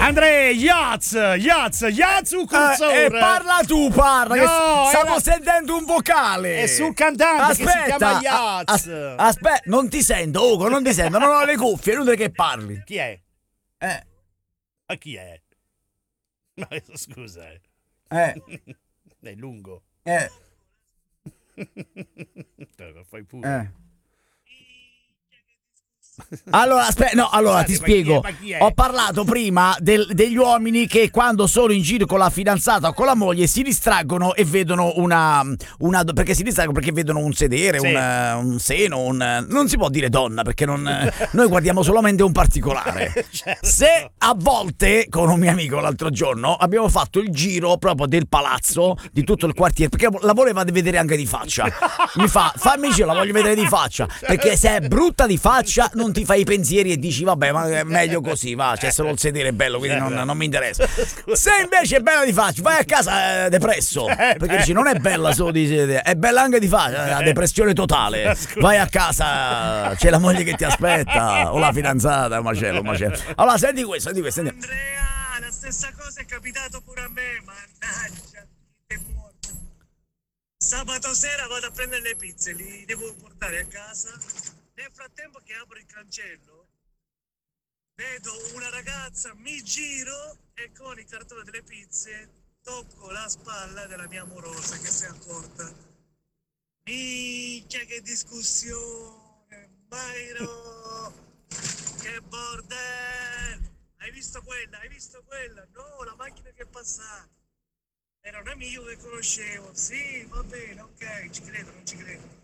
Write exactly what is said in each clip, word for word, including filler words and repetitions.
Andrea, Yaz, Yaz, Yazu Cursore. Eh, eh, parla tu, parla. No, che stavo era... sentendo un vocale. È sul cantante aspetta, che si chiama Yaz. As- aspetta, non ti sento, Ugo, non ti sento, non ho le cuffie, è inutile che parli. Chi è? Eh. Ma chi è? Ma scusa. Eh. È lungo. Eh. Fai pure. Eh. Allora, aspetta, no, allora ti spiego. Ma chi è? Ho parlato prima del, degli uomini che quando sono in giro con la fidanzata o con la moglie si distraggono e vedono una, una perché si distraggono perché vedono un sedere, sì. un, un seno, un, non si può dire donna perché non, noi guardiamo solamente un particolare. Certo. Se a volte con un mio amico l'altro giorno abbiamo fatto il giro proprio del palazzo, di tutto il quartiere, perché la voleva vedere anche di faccia. Mi fa, fammi giro, la voglio vedere di faccia, perché se è brutta di faccia non ti fai i pensieri e dici vabbè, ma è meglio così, va, c'è solo il sedere bello, quindi non, non mi interessa. Se invece è bella di faccia, vai a casa eh, depresso, perché dici non è bella solo di sedere, è bella anche di faccia, la depressione totale. Vai a casa, c'è la moglie che ti aspetta o la fidanzata, un macello, un macello. Allora senti questo, senti questo, senti. Andrea, la stessa cosa è capitato pure a me, mannaggia, che morto. Sabato sera vado a prendere le pizze, li devo portare a casa. Nel frattempo che apro il cancello, vedo una ragazza, mi giro e con il cartone delle pizze tocco la spalla della mia amorosa che si è accorta. Minchia che discussione, Mairo, che bordello. Hai visto quella? Hai visto quella? No, la macchina che è passata. Era un amico che conoscevo. Sì, va bene, ok, ci credo, non ci credo.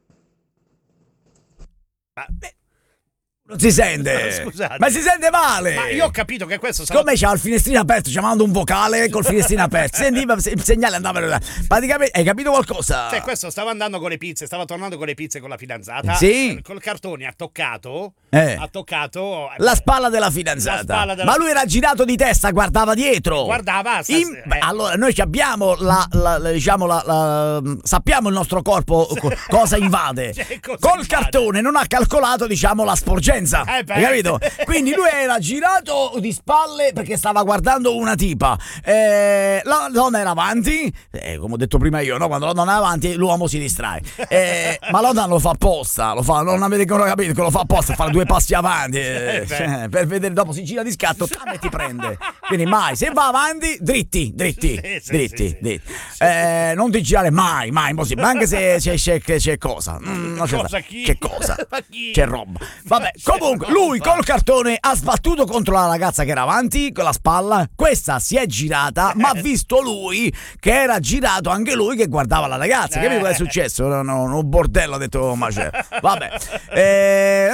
Ma beh, non si sente. Scusate. Ma si sente male. Ma io ho capito che questo sarà... Siccome c'ha il finestrino aperto, ci ha mandato un vocale col finestrino aperto. Sentiva il segnale andava. Praticamente, hai capito qualcosa? Cioè, questo stava andando con le pizze, stava tornando con le pizze con la fidanzata. Sì. Col cartone ha toccato. Eh. Ha toccato La spalla della fidanzata. La spalla della... Ma lui era girato di testa, guardava dietro. Guardava. Sta... In... Eh. Allora, noi abbiamo la, la, la diciamo la, la, sappiamo il nostro corpo co- cosa invade. Cioè, cosa Col invade? cartone non ha calcolato, diciamo, la sporgenza. Eh beh. Hai capito? Quindi lui era girato di spalle perché stava guardando una tipa. Eh, la donna era avanti, eh, come ho detto prima io, no? Quando la donna è avanti, l'uomo si distrae. Eh, ma la donna lo fa apposta, lo fa, non avete ancora capito che lo fa apposta, fa due passi avanti eh, eh, per vedere, dopo si gira di scatto e ti prende. Quindi mai, se va avanti, dritti, dritti, sì, sì, dritti, sì, dritti. Eh, non ti girare mai, mai, impossibile, anche se c'è, c'è, c'è cosa. Mm, non c'è Cosa, chi? Che cosa? Ma chi? C'è roba. Vabbè, comunque, lui col cartone ha sbattuto contro la ragazza che era avanti con la spalla. Questa si è girata, ma ha visto lui che era girato anche lui che guardava la ragazza. Capito cosa è successo? No, no, un bordello, ha detto Macello. Vabbè. Eh,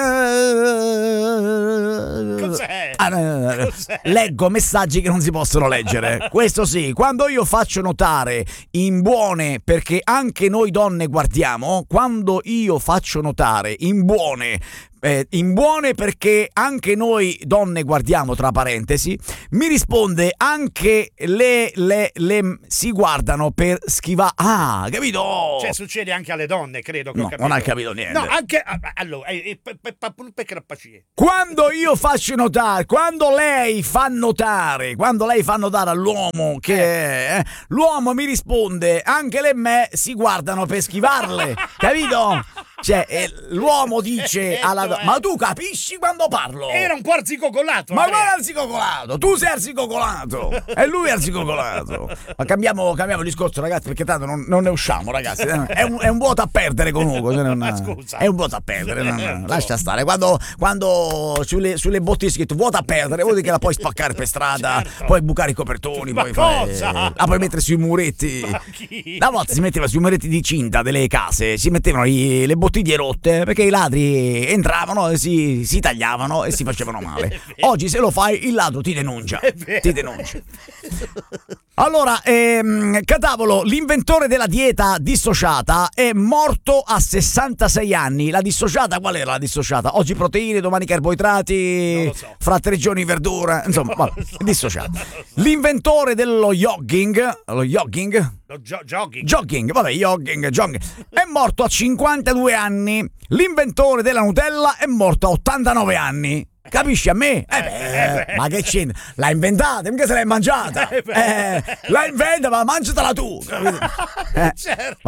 Cos'è? ah, no, no, no. Cos'è? Leggo messaggi che non si possono leggere. Questo sì, quando io faccio notare in buone, perché anche noi donne guardiamo, quando io faccio notare in buone Eh, in buone perché anche noi donne guardiamo, tra parentesi, mi risponde anche le, le, le si guardano per schivare. Ah, capito? Cioè, succede anche alle donne, credo che ho No, capito. non hai capito niente. No, anche allora, eh, eh, pe- pe- perché la pace? Quando io faccio notare, quando lei fa notare, quando lei fa notare all'uomo che eh, l'uomo mi risponde, anche le me si guardano per schivarle, capito? Cioè, eh, l'uomo dice alla donna, ma tu capisci quando parlo? Era un po' arzicocolato. Ma Andrea. non è arzicocolato, tu sei arzicocolato e lui è arzicocolato. Ma cambiamo, cambiamo il discorso, ragazzi, perché tanto non, non ne usciamo, ragazzi. È un, è un vuoto a perdere con Ugo. Cioè non, Ma scusa. è un vuoto a perdere, no, no, lascia stare. Quando, quando sulle, sulle botti è scritto vuoto a perdere, vuol dire che la puoi spaccare per strada, Certo. puoi bucare i copertoni, Ma puoi fare, cosa? la puoi mettere sui muretti. Ma chi? Una volta si metteva sui muretti di cinta delle case, si mettevano i, le bottiglie rotte perché i ladri entravano e si, si tagliavano e si facevano male. Oggi se lo fai il ladro ti denuncia, ti denuncia. Allora, ehm, Catavolo, l'inventore della dieta dissociata è morto a sessantasei anni. La dissociata, qual era la dissociata? Oggi proteine, domani carboidrati, Non lo so. fra tre giorni verdura, insomma, Non lo vabbè, so. dissociata. Non lo so. L'inventore dello jogging, lo jogging? Lo gio- jogging. Jogging, vabbè, jogging, jogging. È morto a cinquantadue anni. L'inventore della Nutella è morto a ottantanove anni. Capisci a me? Eh beh, eh beh. ma che c'entra? L'ha inventata, mica se l'hai mangiata. Eh beh. Eh, la inventa, ma mangiatela tu. capito? Eh, Certo.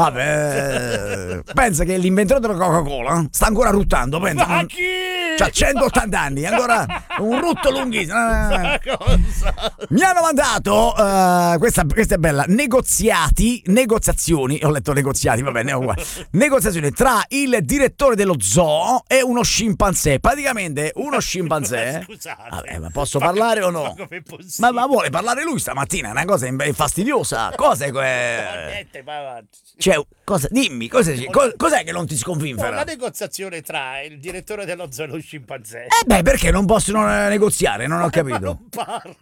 Vabbè, pensa che l'inventore della Coca-Cola sta ancora ruttando, pensa. Ma chi? C'ha centottanta anni, ancora un rutto lunghissimo. Ma cosa? Mi hanno mandato, eh, questa, questa è bella, negoziati, negoziazioni, ho letto negoziati, va bene, è uguale. Negoziazioni tra il direttore dello zoo e uno scimpanzé. Praticamente uno scimpanzé. Scusate. Vabbè, ma posso parlare o no? Ma com'è possibile? Ma, ma vuole parlare lui stamattina? È una cosa in- fastidiosa. Cosa è Ma que- niente, ma avanti. Cioè, cosa, dimmi, cos'è, co- cos'è che non ti Oh, sconfinfera? la negoziazione tra il direttore dello zoo e lo scimpanzé. Eh beh, perché non possono eh, negoziare? Non ho Ma capito. non parla.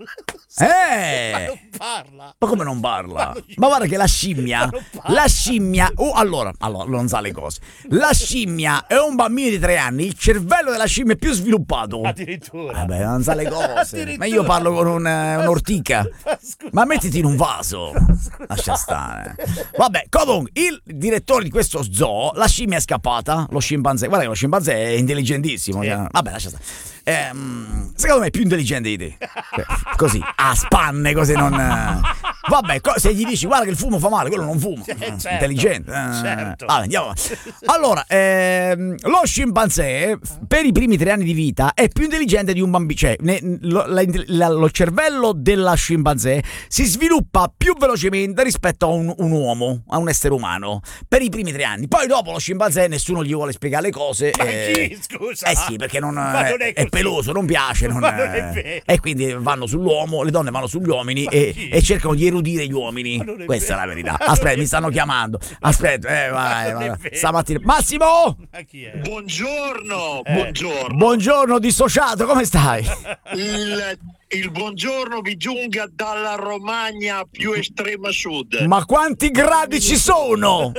Eh! Ma non parla. Ma come non parla? Ma non- Ma guarda che la scimmia, Ma non parla. la scimmia, oh allora, allora, non sa le cose. La scimmia è un bambino di tre anni, il cervello della scimmia è più sviluppato. Addirittura. Vabbè, non sa le cose. Addirittura. Ma io parlo con un, eh, un'ortica. Ma scusa. Ma mettiti in un vaso. Lascia stare. Vabbè, comunque, il direttore di questo zoo, la scimmia è scappata, lo scimpanzé. Guarda che lo scimpanzé è intelligentissimo. Sì. eh. Vabbè, lascia stare. Ehm, secondo me è più intelligente di te. Cioè, così, a spanne, così non. eh. Vabbè, co- se gli dici guarda che il fumo fa male, quello non fuma. Eh, Eh, certo, intelligente. eh. certo. Vabbè, andiamo avanti. Allora, ehm, lo scimpanzé per i primi tre anni di vita è più intelligente di un bambino. Cioè, ne- lo, la- la- lo cervello della scimpanzé si sviluppa più velocemente rispetto a un, un uomo, a un essere umano, per i primi tre anni. Poi dopo lo scimpanzé nessuno gli vuole spiegare le cose. Ma eh, chi, scusa? Eh sì, perché non, Ma è, non è è così. peloso, non piace. Non, Ma non è eh, vero. e quindi vanno sull'uomo, le donne vanno sugli uomini Ma e, chi? e cercano di erudire gli uomini. Ma non è Questa vero. è la verità. Ma non Aspetta, è mi stanno vero. chiamando. Aspetta, eh, vai, non è vai. vero. Stamattina. Massimo! Ma chi è? Buongiorno, Eh. buongiorno. Buongiorno, dissociato, come stai? Il, il buongiorno vi giunga dalla Romagna più estrema sud. Ma quanti gradi ci sono?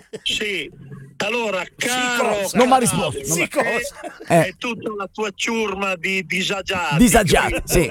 Sì. Allora, caro, cosa? Non mi ha risposto. non Sì, m'ha- cosa? Eh. è tutta la tua ciurma di disagiati. Disagiati, sì.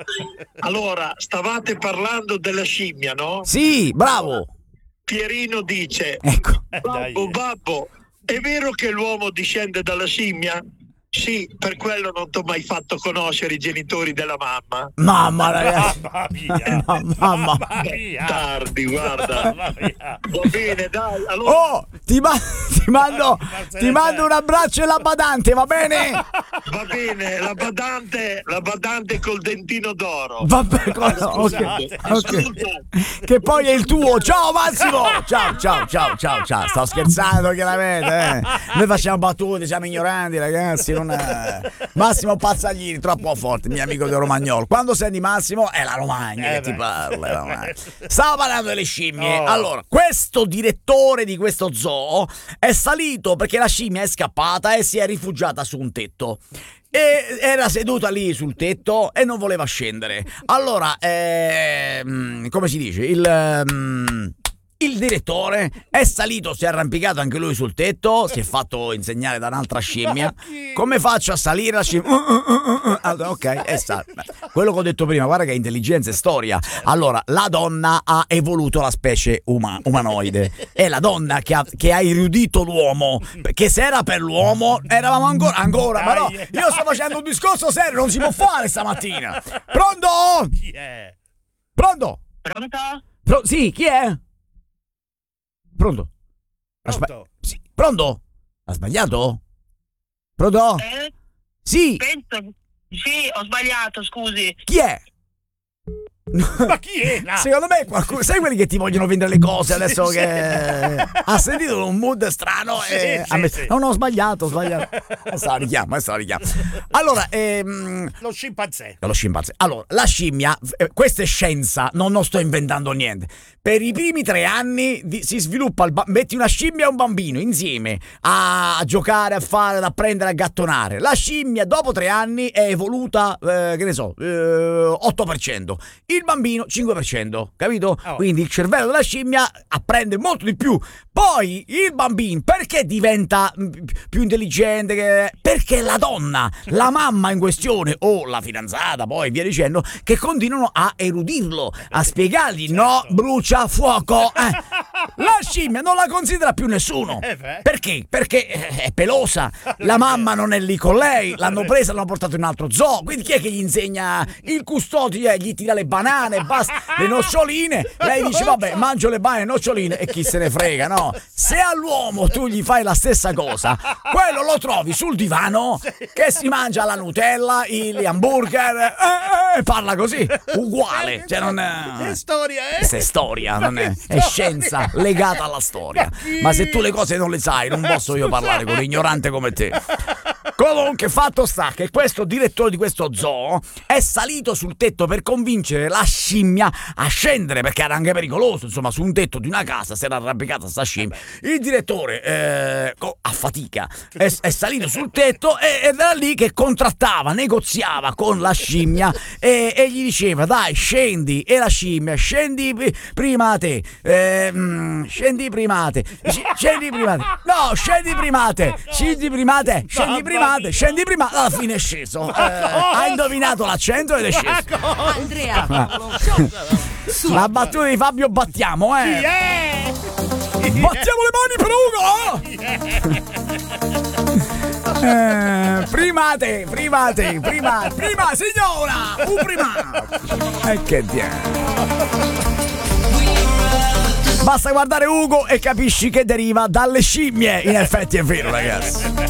Allora, stavate parlando della scimmia, no? Sì, bravo. Pierino dice: Ecco. Eh, dai. Babbo, babbo, è vero che l'uomo discende dalla scimmia? Sì, per quello non ti ho mai fatto conoscere i genitori della mamma. Mamma, ragazzi. Mamma mia. Mamma, mamma. Mamma mia. Tardi, guarda. Mamma mia. Va bene, dai. Allora, Oh, ti, ma- ti mando, ti mando un abbraccio e la badante, va bene? va bene, la badante, la badante col dentino d'oro. Vabbè, cosa- ok, Scusate. ok. Che poi è il tuo. Ciao Massimo. Ciao, ciao, ciao, ciao, ciao. Sto scherzando chiaramente. Eh. Noi facciamo battute, siamo ignoranti, ragazzi. Non è... Massimo Pazzaglini, troppo forte, mio amico di Romagnolo. Quando senti Massimo è la Romagna Eh che ti beh. parla. è la Romagna. Stavo parlando delle scimmie. Oh. Allora, questo direttore di questo zoo è salito perché la scimmia è scappata e si è rifugiata su un tetto. E era seduta lì sul tetto e non voleva scendere. Allora, ehm, come si dice? Il, ehm, il direttore è salito, si è arrampicato anche lui sul tetto, si è fatto insegnare da un'altra scimmia. Come faccio a salire la scimmia? Uh, uh, uh, uh. Allora, ok, è stato. Quello che ho detto prima, guarda che intelligenza e storia. Allora, la donna ha evoluto la specie uma- umanoide. È la donna che ha, che ha erudito l'uomo. Perché se era per l'uomo, eravamo ancora, ancora. Ma no, Dai, io sto facendo un discorso serio, non si può fare stamattina. Pronto? Chi è? Pronto? Pronto? Pro- sì, chi è? Pronto? Ha sba- Pronto? sì, pronto? Ha sbagliato? Pronto? Eh? Sì, Penso... Sì, ho sbagliato, scusi. chi è? Ma chi era? Secondo me qualcuno, sai quelli che ti vogliono vendere le cose adesso Sì, che ha sentito un mood strano Sì, e sì, ha messo, sì. no, no, ho sbagliato, ho sbagliato. Adesso la richiamo, adesso la richiamo. Allora, ehm, Lo scimpanzé. lo scimpanzé. Allora, la scimmia, eh, questa è scienza, non, non sto inventando niente. Per i primi tre anni di- si sviluppa, il ba- metti una scimmia e un bambino insieme a, a giocare, a fare, ad apprendere, a gattonare. La scimmia dopo tre anni è evoluta, eh, che ne so, eh, otto per cento. Il bambino cinque per cento, capito? Oh. Quindi il cervello della scimmia apprende molto di più. Poi il bambino perché diventa mm, più intelligente? Che- Perché la donna, la mamma in questione o la fidanzata, poi via dicendo, che continuano a erudirlo, a spiegargli no, brucia fuoco. Eh. La scimmia non la considera più nessuno. Eh beh. Perché? Perché è pelosa. La mamma non è lì con lei. L'hanno presa e l'hanno portata in un altro zoo. Quindi chi è che gli insegna? Il custode gli tira le banane, basta, le noccioline. Lei dice vabbè, mangio le banane e noccioline e chi se ne frega, no? Se all'uomo tu gli fai la stessa cosa, quello lo trovi sul divano che si mangia la Nutella, gli hamburger e eh, parla così, uguale. Cioè non è... Che storia è? Questa è storia, non è, è scienza legata alla storia. Ma se tu le cose non le sai, non posso io parlare con un ignorante come te. Comunque, fatto sta che questo direttore di questo zoo è salito sul tetto per convincere la scimmia a scendere, perché era anche pericoloso, insomma, su un tetto di una casa si era arrampicata sta scimmia. Il direttore, eh, a fatica, è, è salito sul tetto e, ed era lì che contrattava, negoziava con la scimmia e, e gli diceva dai scendi, e la scimmia scendi prima te, eh, mm, scendi prima te, scendi prima te, no scendi prima te, scendi prima te, scendi prima te, scendi prima, alla fine è sceso. Eh, ha indovinato l'accento ed è sceso. Andrea, La battuta di Fabio Battiamo, eh. Yeah! Battiamo le mani per Ugo! Eh, primate, primate, prima, prima signora, un prima. E che diavolo. Basta guardare Ugo e capisci che deriva dalle scimmie. In effetti è vero, ragazzi.